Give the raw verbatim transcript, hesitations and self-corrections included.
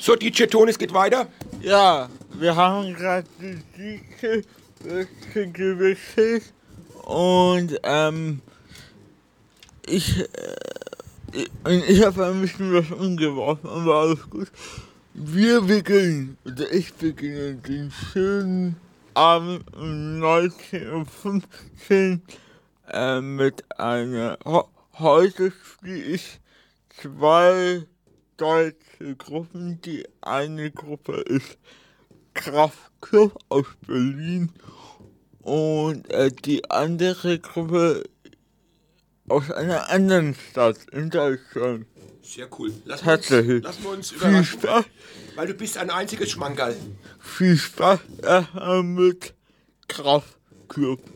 So, D J Toni, es geht weiter. Ja, wir haben gerade die Siege gewechselt und ähm, ich, äh, ich, ich habe ein bisschen was umgeworfen, aber alles gut. Wir beginnen, oder ich beginne den schönen Abend um neunzehn Uhr fünfzehn äh, mit einer, ho- heute spiele ich zwei deutsche Gruppen. Die eine Gruppe ist Kraftklub aus Berlin und äh, die andere Gruppe aus einer anderen Stadt in Deutschland. Sehr cool. Lassen wir uns, Tatsächlich. lassen wir uns Viel überraschen, Spaß, weil du bist ein einziges Schmankerl. viel Spaß äh, mit Kraftklub.